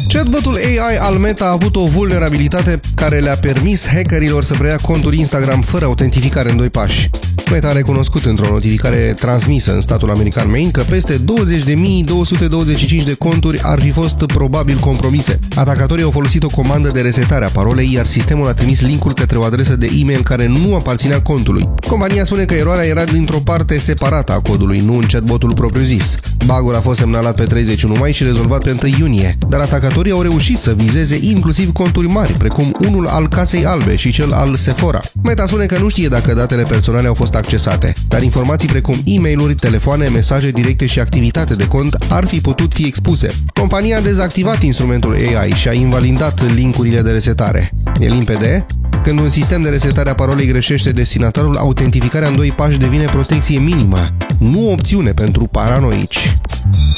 Chatbotul AI al Meta a avut o vulnerabilitate care le-a permis hackerilor să preia conturi Instagram fără autentificare în 2 pași. Meta a recunoscut într-o notificare transmisă în statul american Maine că peste 20.225 de conturi ar fi fost probabil compromise. Atacatorii au folosit o comandă de resetare a parolei, iar sistemul a trimis linkul către o adresă de e-mail care nu aparținea contului. Compania spune că eroarea era dintr-o parte separată a codului, nu în chatbotul propriu-zis. Bug-ul a fost semnalat pe 31 mai și rezolvat pe 1 iunie, dar atacatorii au reușit să vizeze inclusiv conturi mari, precum unul al Casei Albe și cel al Sephora. Meta spune că nu știe dacă datele personale au fost accesate, dar informații precum e-mail-uri, telefoane, mesaje directe și activitate de cont ar fi putut fi expuse. Compania a dezactivat instrumentul AI și a invalidat linkurile de resetare. E limpede? Când un sistem de resetare a parolei greșește destinatarul, autentificarea în 2 pași devine protecție minimă, nu opțiune pentru paranoici.